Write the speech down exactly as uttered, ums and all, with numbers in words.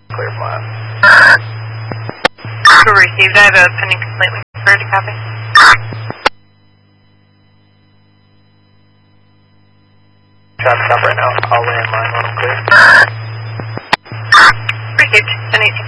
Clear flat. Who received? I have a pending complaint with refer to copy. Traffic stop right now. I'll land line when I'm clear. Received. ten eighteen.